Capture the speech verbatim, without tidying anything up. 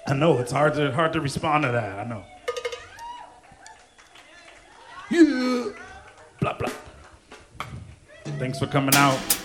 I know, it's hard to hard to respond to that, I know. Yeah. Blah, blah. Thanks for coming out.